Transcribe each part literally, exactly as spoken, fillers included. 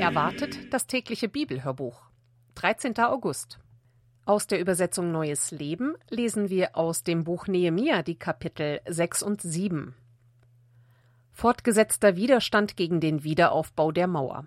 Erwartet das tägliche Bibelhörbuch. dreizehnter August. Aus der Übersetzung Neues Leben lesen wir aus dem Buch Nehemia die Kapitel sechs und sieben. Fortgesetzter Widerstand gegen den Wiederaufbau der Mauer.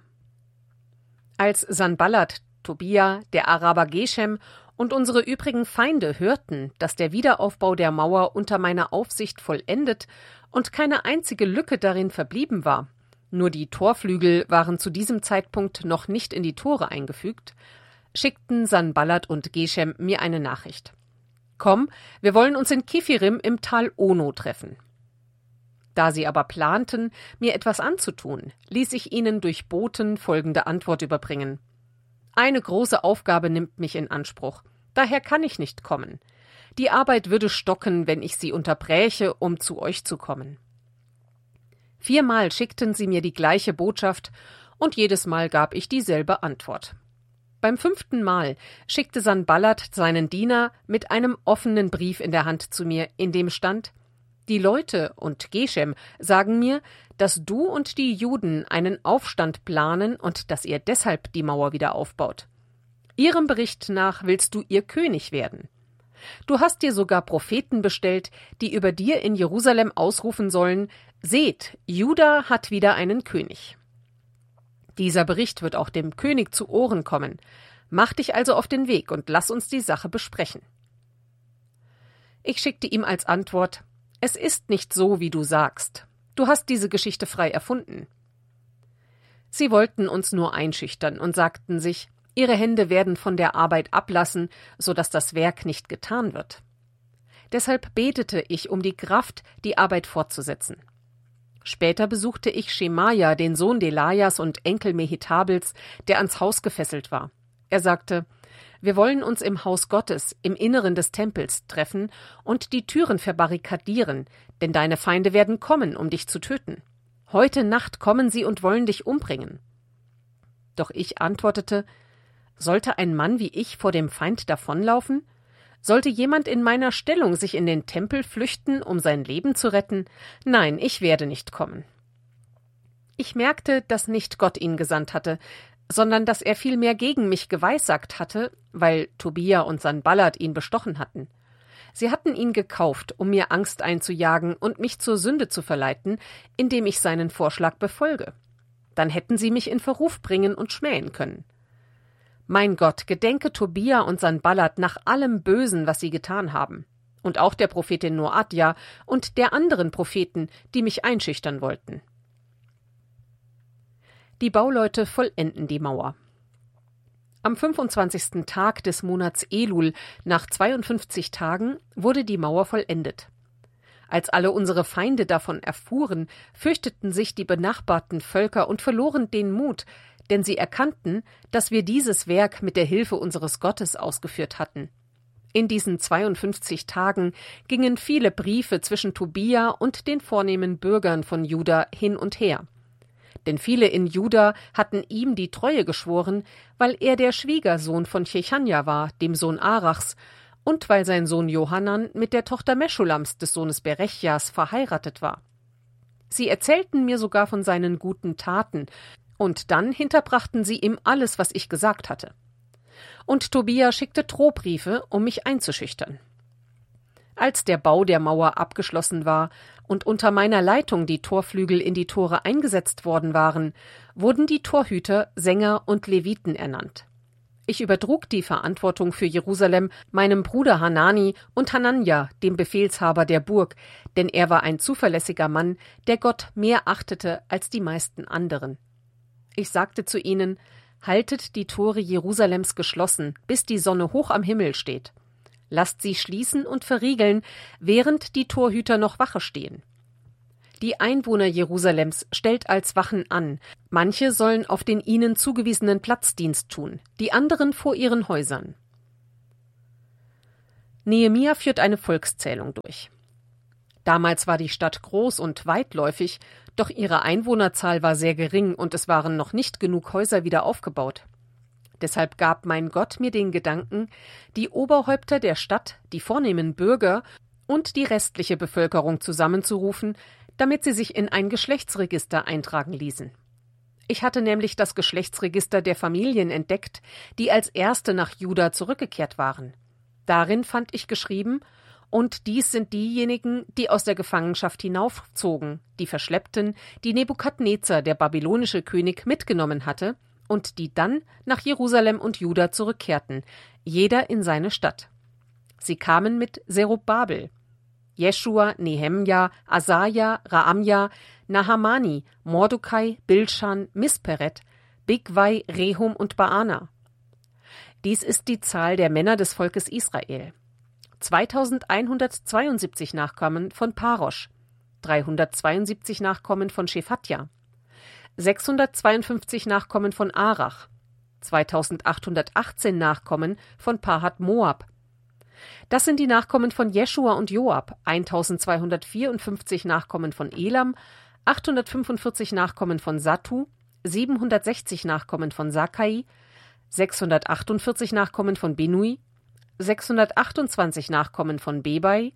Als Sanballat, Tobia, der Araber Geshem und unsere übrigen Feinde hörten, dass der Wiederaufbau der Mauer unter meiner Aufsicht vollendet und keine einzige Lücke darin verblieben war, nur die Torflügel waren zu diesem Zeitpunkt noch nicht in die Tore eingefügt, schickten Sanballat und Geshem mir eine Nachricht. Komm, wir wollen uns in Kiphirim im Tal Ono treffen. Da sie aber planten, mir etwas anzutun, ließ ich ihnen durch Boten folgende Antwort überbringen. Eine große Aufgabe nimmt mich in Anspruch, daher kann ich nicht kommen. Die Arbeit würde stocken, wenn ich sie unterbräche, um zu euch zu kommen. Viermal schickten sie mir die gleiche Botschaft, und jedes Mal gab ich dieselbe Antwort. Beim fünften Mal schickte Sanballat seinen Diener mit einem offenen Brief in der Hand zu mir, in dem stand: Die Leute und Geshem sagen mir, dass du und die Juden einen Aufstand planen und dass ihr deshalb die Mauer wieder aufbaut. Ihrem Bericht nach willst du ihr König werden. Du hast dir sogar Propheten bestellt, die über dir in Jerusalem ausrufen sollen: Seht, Juda hat wieder einen König. Dieser Bericht wird auch dem König zu Ohren kommen. Mach dich also auf den Weg und lass uns die Sache besprechen. Ich schickte ihm als Antwort: Es ist nicht so, wie du sagst. Du hast diese Geschichte frei erfunden. Sie wollten uns nur einschüchtern und sagten sich, ihre Hände werden von der Arbeit ablassen, so dass das Werk nicht getan wird. Deshalb betete ich um die Kraft, die Arbeit fortzusetzen. Später besuchte ich Schemaja, den Sohn Delajas und Enkel Mehetabels, der ans Haus gefesselt war. Er sagte: Wir wollen uns im Haus Gottes, im Inneren des Tempels, treffen und die Türen verbarrikadieren, denn deine Feinde werden kommen, um dich zu töten. Heute Nacht kommen sie und wollen dich umbringen. Doch ich antwortete: Sollte ein Mann wie ich vor dem Feind davonlaufen? Sollte jemand in meiner Stellung sich in den Tempel flüchten, um sein Leben zu retten? Nein, ich werde nicht kommen. Ich merkte, dass nicht Gott ihn gesandt hatte, sondern dass er vielmehr gegen mich geweissagt hatte, weil Tobia und Sanballat ihn bestochen hatten. Sie hatten ihn gekauft, um mir Angst einzujagen und mich zur Sünde zu verleiten, indem ich seinen Vorschlag befolge. Dann hätten sie mich in Verruf bringen und schmähen können. Mein Gott, gedenke Tobia und Sanballat nach allem Bösen, was sie getan haben. Und auch der Prophetin Noadja und der anderen Propheten, die mich einschüchtern wollten. Die Bauleute vollenden die Mauer. Am fünfundzwanzigsten Tag des Monats Elul, nach zweiundfünfzig Tagen, wurde die Mauer vollendet. Als alle unsere Feinde davon erfuhren, fürchteten sich die benachbarten Völker und verloren den Mut, denn sie erkannten, dass wir dieses Werk mit der Hilfe unseres Gottes ausgeführt hatten. In diesen zweiundfünfzig Tagen gingen viele Briefe zwischen Tobia und den vornehmen Bürgern von Juda hin und her. Denn viele in Juda hatten ihm die Treue geschworen, weil er der Schwiegersohn von Chechanja war, dem Sohn Arachs, und weil sein Sohn Johanan mit der Tochter Meschulams, des Sohnes Berechjas, verheiratet war. Sie erzählten mir sogar von seinen guten Taten, und dann hinterbrachten sie ihm alles, was ich gesagt hatte. Und Tobia schickte Drohbriefe, um mich einzuschüchtern. Als der Bau der Mauer abgeschlossen war und unter meiner Leitung die Torflügel in die Tore eingesetzt worden waren, wurden die Torhüter, Sänger und Leviten ernannt. Ich übertrug die Verantwortung für Jerusalem meinem Bruder Hanani und Hananja, dem Befehlshaber der Burg, denn er war ein zuverlässiger Mann, der Gott mehr achtete als die meisten anderen. Ich sagte zu ihnen: Haltet die Tore Jerusalems geschlossen, bis die Sonne hoch am Himmel steht. Lasst sie schließen und verriegeln, während die Torhüter noch Wache stehen. Die Einwohner Jerusalems stellt als Wachen an. Manche sollen auf den ihnen zugewiesenen Platzdienst tun, die anderen vor ihren Häusern. Nehemia führt eine Volkszählung durch. Damals war die Stadt groß und weitläufig, doch ihre Einwohnerzahl war sehr gering und es waren noch nicht genug Häuser wieder aufgebaut. Deshalb gab mein Gott mir den Gedanken, die Oberhäupter der Stadt, die vornehmen Bürger und die restliche Bevölkerung zusammenzurufen, damit sie sich in ein Geschlechtsregister eintragen ließen. Ich hatte nämlich das Geschlechtsregister der Familien entdeckt, die als erste nach Juda zurückgekehrt waren. Darin fand ich geschrieben: Und dies sind diejenigen, die aus der Gefangenschaft hinaufzogen, die Verschleppten, die Nebukadnezar, der babylonische König, mitgenommen hatte, und die dann nach Jerusalem und Juda zurückkehrten, jeder in seine Stadt. Sie kamen mit Zerubabel, Jeschua, Nehemja, Asaja, Raamja, Nahamani, Mordecai, Bilschan, Misperet, Bigwai, Rehum und Baana. Dies ist die Zahl der Männer des Volkes Israel. zweitausendeinhundertzweiundsiebzig Nachkommen von Parosch, dreihundertzweiundsiebzig Nachkommen von Schephatja, sechshundertzweiundfünfzig Nachkommen von Arach, zweitausendachthundertachtzehn Nachkommen von Pahat Moab. Das sind die Nachkommen von Jeschua und Joab, eintausendzweihundertvierundfünfzig Nachkommen von Elam, achthundertfünfundvierzig Nachkommen von Sattu, siebenhundertsechzig Nachkommen von Sakai, sechshundertachtundvierzig Nachkommen von Binui, sechshundertachtundzwanzig Nachkommen von Bebai,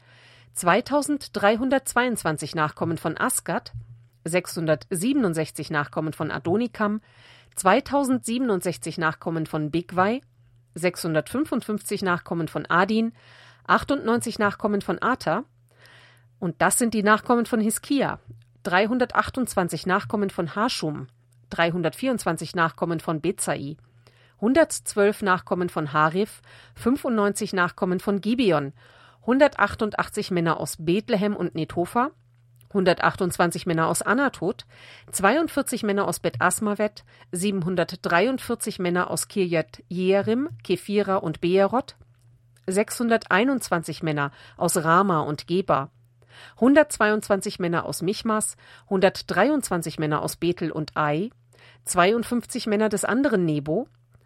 zweitausenddreihundertzweiundzwanzig Nachkommen von Asgat, sechshundertsiebenundsechzig Nachkommen von Adonikam, zweitausendsiebenundsechzig Nachkommen von Bigwai, sechshundertfünfundfünfzig Nachkommen von Adin, achtundneunzig Nachkommen von Ater, und das sind die Nachkommen von Hiskia, dreihundertachtundzwanzig Nachkommen von Hashum, dreihundertvierundzwanzig Nachkommen von Bezai, hundertzwölf Nachkommen von Harif, fünfundneunzig Nachkommen von Gibeon, hundertachtundachtzig Männer aus Bethlehem und Netopha, hundertachtundzwanzig Männer aus Anatot, zweiundvierzig Männer aus Bet Asmavet, siebenhundertdreiundvierzig Männer aus Kirjat Jearim, Kephira und Beerot, sechshunderteinundzwanzig Männer aus Rama und Geba, hundertzweiundzwanzig Männer aus Michmas, hundertdreiundzwanzig Männer aus Bethel und Ai, zweiundfünfzig Männer des anderen Nebo,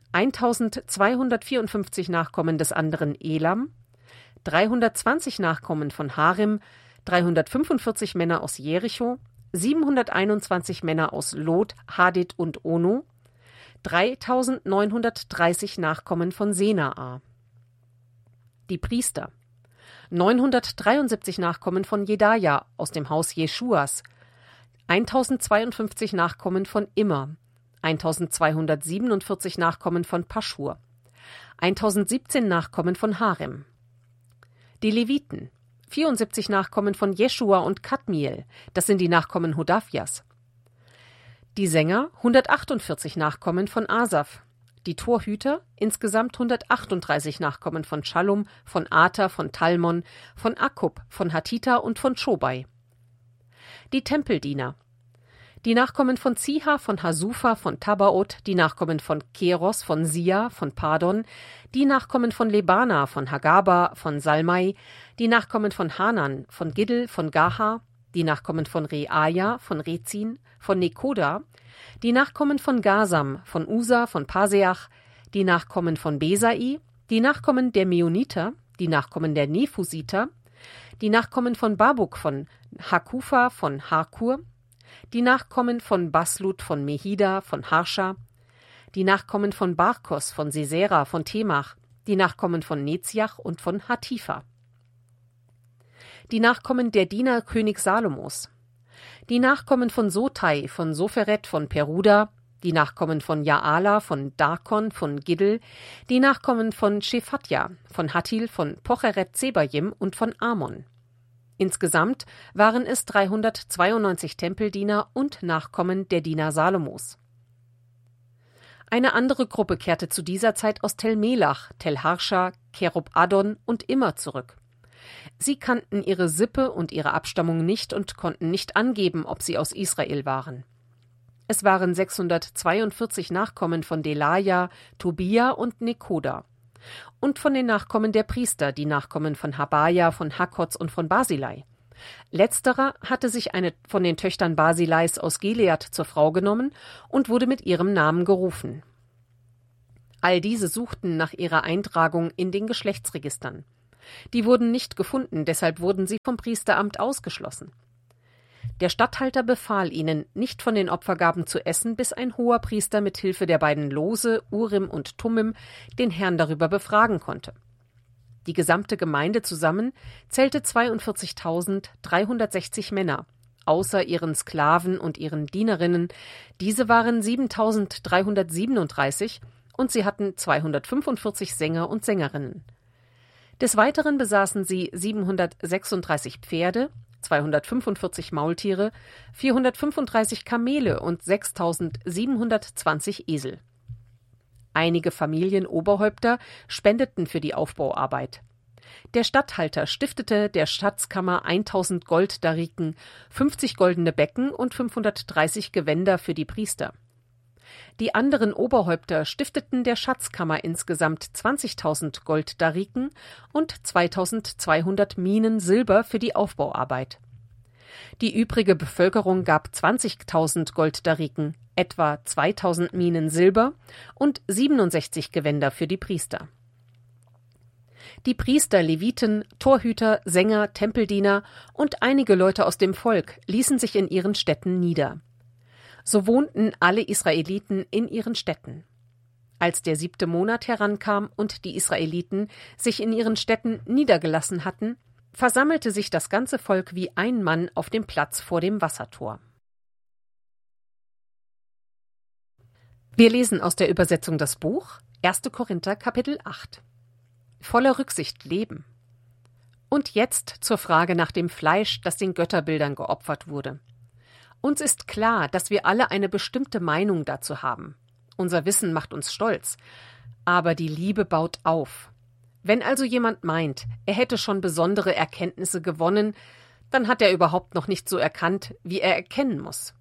eintausendzweihundertvierundfünfzig Nachkommen des anderen Elam, dreihundertzwanzig Nachkommen von Harim, dreihundertfünfundvierzig Männer aus Jericho, siebenhunderteinundzwanzig Männer aus Lot, Hadid und Ono, dreitausendneunhundertdreißig Nachkommen von Senaa. Die Priester: neunhundertdreiundsiebzig Nachkommen von Jedaja aus dem Haus Jeschuas, eintausendzweiundfünfzig Nachkommen von Immer, eintausendzweihundertsiebenundvierzig Nachkommen von Paschur, eintausendsiebzehn Nachkommen von Harem. Die Leviten: vierundsiebzig Nachkommen von Jeschua und Kadmiel, das sind die Nachkommen Hodavjas. Die Sänger: hundertachtundvierzig Nachkommen von Asaf. Die Torhüter: insgesamt hundertachtunddreißig Nachkommen von Schallum, von Ater, von Talmon, von Akkub, von Hatita und von Schobai. Die Tempeldiener: die Nachkommen von Ziha, von Hasufa, von Tabaot, die Nachkommen von Keros, von Sia, von Pardon, die Nachkommen von Lebana, von Hagaba, von Salmai, die Nachkommen von Hanan, von Giddel, von Gaha, die Nachkommen von Reaja, von Rezin, von Nekoda, die Nachkommen von Gasam, von Usa, von Paseach, die Nachkommen von Besai, die Nachkommen der Meoniter, die Nachkommen der Nephusiter, die Nachkommen von Babuk, von Hakufa, von Harkur, die Nachkommen von Baslut, von Mehida, von Harscha, die Nachkommen von Barkos, von Sisera, von Temach, die Nachkommen von Neziach und von Hatifa. Die Nachkommen der Diener König Salomos, die Nachkommen von Sotai, von Soferet, von Peruda, die Nachkommen von Jaala, von Darkon, von Giddel, die Nachkommen von Shephatja, von Hattil, von Pocheret Zebayim und von Amon. Insgesamt waren es dreihundertzweiundneunzig Tempeldiener und Nachkommen der Diener Salomos. Eine andere Gruppe kehrte zu dieser Zeit aus Tel Melach, Tel Harscha, Kerub Adon und Immer zurück. Sie kannten ihre Sippe und ihre Abstammung nicht und konnten nicht angeben, ob sie aus Israel waren. Es waren sechshundertzweiundvierzig Nachkommen von Delaja, Tobia und Nekoda. Und von den Nachkommen der Priester, die Nachkommen von Habaja, von Hakkotz und von Basilai. Letzterer hatte sich eine von den Töchtern Basilais aus Gilead zur Frau genommen und wurde mit ihrem Namen gerufen. All diese suchten nach ihrer Eintragung in den Geschlechtsregistern. Die wurden nicht gefunden, deshalb wurden sie vom Priesteramt ausgeschlossen. Der Statthalter befahl ihnen, nicht von den Opfergaben zu essen, bis ein Hoherpriester mit Hilfe der beiden Lose, Urim und Tummim, den Herrn darüber befragen konnte. Die gesamte Gemeinde zusammen zählte zweiundvierzigtausenddreihundertsechzig Männer, außer ihren Sklaven und ihren Dienerinnen. Diese waren siebentausenddreihundertsiebenunddreißig und sie hatten zweihundertfünfundvierzig Sänger und Sängerinnen. Des Weiteren besaßen sie siebenhundertsechsunddreißig Pferde, zweihundertfünfundvierzig Maultiere, vierhundertfünfunddreißig Kamele und sechstausendsiebenhundertzwanzig Esel. Einige Familienoberhäupter spendeten für die Aufbauarbeit. Der Statthalter stiftete der Schatzkammer tausend Golddariken, fünfzig goldene Becken und fünfhundertdreißig Gewänder für die Priester. Die anderen Oberhäupter stifteten der Schatzkammer insgesamt zwanzigtausend Golddariken und zweitausendzweihundert Minen Silber für die Aufbauarbeit. Die übrige Bevölkerung gab zwanzigtausend Golddariken, etwa zweitausend Minen Silber und siebenundsechzig Gewänder für die Priester. Die Priester, Leviten, Torhüter, Sänger, Tempeldiener und einige Leute aus dem Volk ließen sich in ihren Städten nieder. So wohnten alle Israeliten in ihren Städten. Als der siebte Monat herankam und die Israeliten sich in ihren Städten niedergelassen hatten, versammelte sich das ganze Volk wie ein Mann auf dem Platz vor dem Wassertor. Wir lesen aus der Übersetzung das Buch erster Korinther Kapitel acht. Voller Rücksicht leben. Und jetzt zur Frage nach dem Fleisch, das den Götterbildern geopfert wurde. Uns ist klar, dass wir alle eine bestimmte Meinung dazu haben. Unser Wissen macht uns stolz. Aber die Liebe baut auf. Wenn also jemand meint, er hätte schon besondere Erkenntnisse gewonnen, dann hat er überhaupt noch nicht so erkannt, wie er erkennen muss.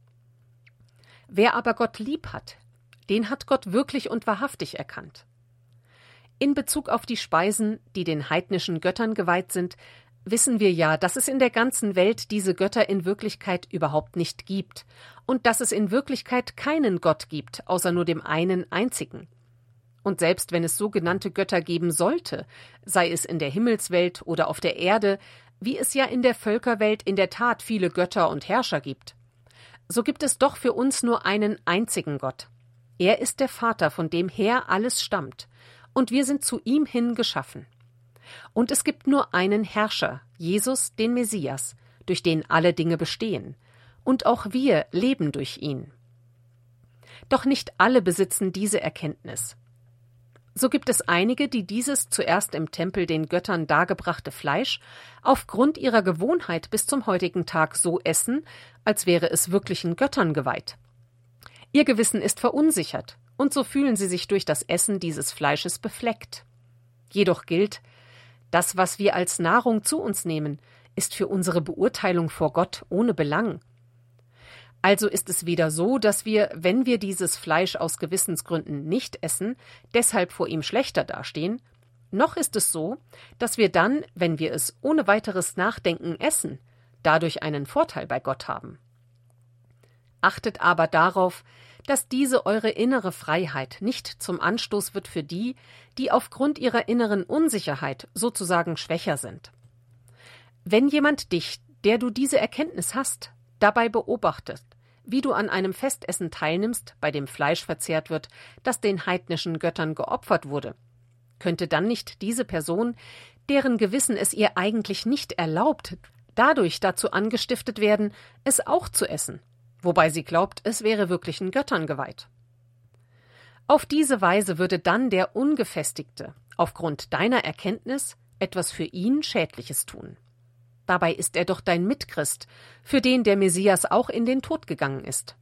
Wer aber Gott lieb hat, den hat Gott wirklich und wahrhaftig erkannt. In Bezug auf die Speisen, die den heidnischen Göttern geweiht sind, wissen wir ja, dass es in der ganzen Welt diese Götter in Wirklichkeit überhaupt nicht gibt und dass es in Wirklichkeit keinen Gott gibt, außer nur dem einen einzigen. Und selbst wenn es sogenannte Götter geben sollte, sei es in der Himmelswelt oder auf der Erde, wie es ja in der Völkerwelt in der Tat viele Götter und Herrscher gibt, so gibt es doch für uns nur einen einzigen Gott. Er ist der Vater, von dem her alles stammt, und wir sind zu ihm hin geschaffen. Und es gibt nur einen Herrscher, Jesus, den Messias, durch den alle Dinge bestehen, und auch wir leben durch ihn. Doch nicht alle besitzen diese Erkenntnis. So gibt es einige, die dieses zuerst im Tempel den Göttern dargebrachte Fleisch aufgrund ihrer Gewohnheit bis zum heutigen Tag so essen, als wäre es wirklichen Göttern geweiht. Ihr Gewissen ist verunsichert, und so fühlen sie sich durch das Essen dieses Fleisches befleckt. Jedoch gilt, das, was wir als Nahrung zu uns nehmen, ist für unsere Beurteilung vor Gott ohne Belang. Also ist es weder so, dass wir, wenn wir dieses Fleisch aus Gewissensgründen nicht essen, deshalb vor ihm schlechter dastehen, noch ist es so, dass wir dann, wenn wir es ohne weiteres Nachdenken essen, dadurch einen Vorteil bei Gott haben. Achtet aber darauf, dass diese eure innere Freiheit nicht zum Anstoß wird für die, die aufgrund ihrer inneren Unsicherheit sozusagen schwächer sind. Wenn jemand dich, der du diese Erkenntnis hast, dabei beobachtet, wie du an einem Festessen teilnimmst, bei dem Fleisch verzehrt wird, das den heidnischen Göttern geopfert wurde, könnte dann nicht diese Person, deren Gewissen es ihr eigentlich nicht erlaubt, dadurch dazu angestiftet werden, es auch zu essen, wobei sie glaubt, es wäre wirklichen Göttern geweiht. Auf diese Weise würde dann der Ungefestigte aufgrund deiner Erkenntnis etwas für ihn Schädliches tun. Dabei ist er doch dein Mitchrist, für den der Messias auch in den Tod gegangen ist.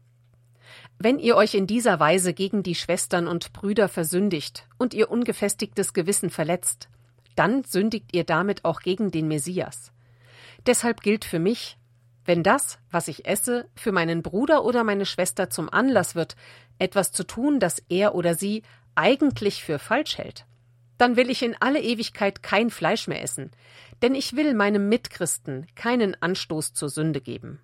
Wenn ihr euch in dieser Weise gegen die Schwestern und Brüder versündigt und ihr ungefestigtes Gewissen verletzt, dann sündigt ihr damit auch gegen den Messias. Deshalb gilt für mich, wenn das, was ich esse, für meinen Bruder oder meine Schwester zum Anlass wird, etwas zu tun, das er oder sie eigentlich für falsch hält, dann will ich in alle Ewigkeit kein Fleisch mehr essen, denn ich will meinem Mitchristen keinen Anstoß zur Sünde geben.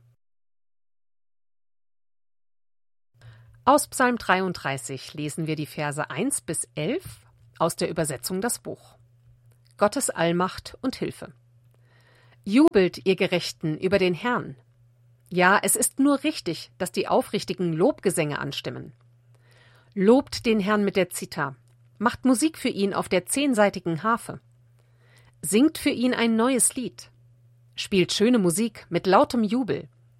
Aus Psalm dreiunddreißig lesen wir die Verse eins bis elf aus der Übersetzung das Buch. Gottes Allmacht und Hilfe. Jubelt, ihr Gerechten, über den Herrn. Ja, es ist nur richtig, dass die Aufrichtigen Lobgesänge anstimmen. Lobt den Herrn mit der Zither, macht Musik für ihn auf der zehnsaitigen Harfe. Singt für ihn ein neues Lied. Spielt schöne Musik mit lautem Jubel,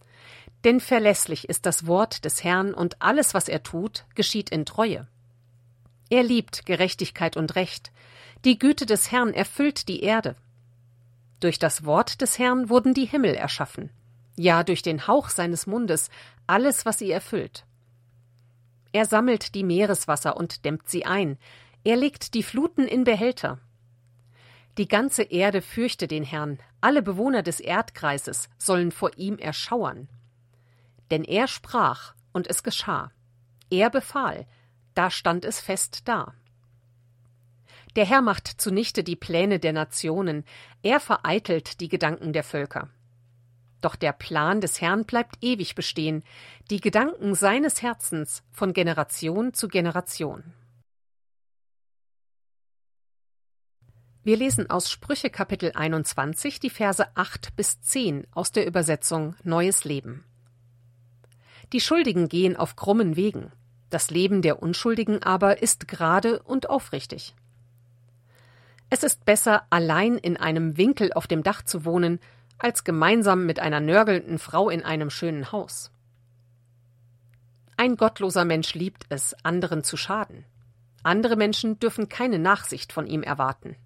Denn verlässlich ist das Wort des Herrn, und alles, was er tut, geschieht in Treue. Er liebt Gerechtigkeit und Recht. Die Güte des Herrn erfüllt die Erde. Durch das Wort des Herrn wurden die Himmel erschaffen. Ja, durch den Hauch seines Mundes alles, was sie erfüllt. Er sammelt die Meereswasser und dämmt sie ein. Er legt die Fluten in Behälter. Die ganze Erde fürchte den Herrn. Alle Bewohner des Erdkreises sollen vor ihm erschauern. Denn er sprach, und es geschah. Er befahl, da stand es fest da. Der Herr macht zunichte die Pläne der Nationen. Er vereitelt die Gedanken der Völker. Doch der Plan des Herrn bleibt ewig bestehen, die Gedanken seines Herzens von Generation zu Generation. Wir lesen aus Sprüche Kapitel einundzwanzig die Verse acht bis zehn aus der Übersetzung Neues Leben. Die Schuldigen gehen auf krummen Wegen, das Leben der Unschuldigen aber ist gerade und aufrichtig. Es ist besser, allein in einem Winkel auf dem Dach zu wohnen, als gemeinsam mit einer nörgelnden Frau in einem schönen Haus. Ein gottloser Mensch liebt es, anderen zu schaden. Andere Menschen dürfen keine Nachsicht von ihm erwarten.